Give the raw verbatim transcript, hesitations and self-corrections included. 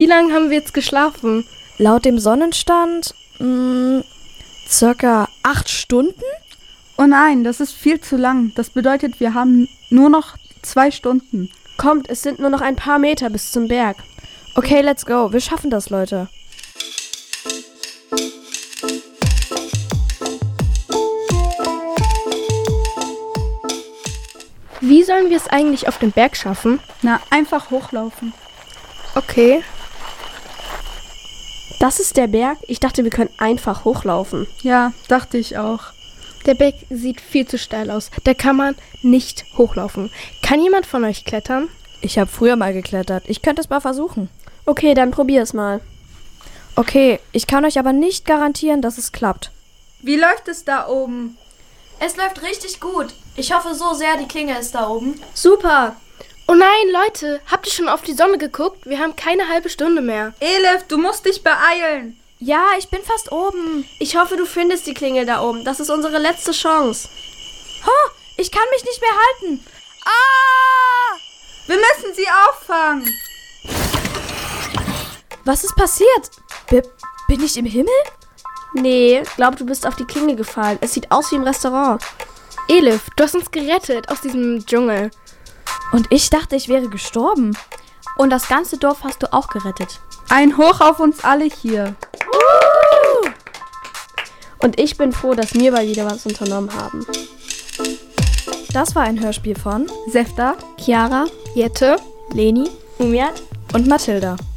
Wie lange haben wir jetzt geschlafen? Laut dem Sonnenstand mh, circa acht Stunden? Oh nein, das ist viel zu lang. Das bedeutet, wir haben nur noch zwei Stunden. Kommt, es sind nur noch ein paar Meter bis zum Berg. Okay, let's go. Wir schaffen das, Leute. Wie sollen wir es eigentlich auf den Berg schaffen? Na, einfach hochlaufen. Okay. Das ist der Berg? Ich dachte, wir können einfach hochlaufen. Ja, dachte ich auch. Der Berg sieht viel zu steil aus. Da kann man nicht hochlaufen. Kann jemand von euch klettern? Ich habe früher mal geklettert. Ich könnte es mal versuchen. Okay, dann probier es mal. Okay, ich kann euch aber nicht garantieren, dass es klappt. Wie läuft es da oben? Es läuft richtig gut. Ich hoffe so sehr, die Klinge ist da oben. Super. Oh nein, Leute, habt ihr schon auf die Sonne geguckt? Wir haben keine halbe Stunde mehr. Elif, du musst dich beeilen. Ja, ich bin fast oben. Ich hoffe, du findest die Klingel da oben. Das ist unsere letzte Chance. Oh, ich kann mich nicht mehr halten. Ah! Wir müssen sie auffangen. Was ist passiert? B- bin ich im Himmel? Nee, glaub, du bist auf die Klinge gefallen. Es sieht aus wie im Restaurant. Elif, du hast uns gerettet aus diesem Dschungel. Und ich dachte, ich wäre gestorben. Und das ganze Dorf hast du auch gerettet. Ein Hoch auf uns alle hier. Uh! Und ich bin froh, dass wir mal wieder was unternommen haben. Das war ein Hörspiel von Sefta, Chiara, Jette, Leni Umjat und Mathilda.